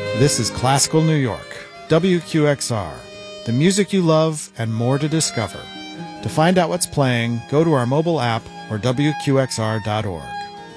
This is Classical New York, WQXR, the music you love and more to discover. To find out what's playing, go to our mobile app or WQXR.org.